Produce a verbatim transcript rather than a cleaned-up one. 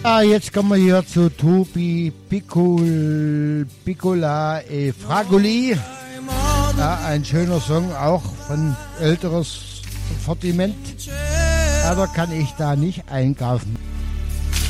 Ah, jetzt kommen wir hier zu Tobi Piccol, Piccola e Fragoli. Ja, ein schöner Song, auch von älteres Sortiment. Aber kann ich da nicht einkaufen.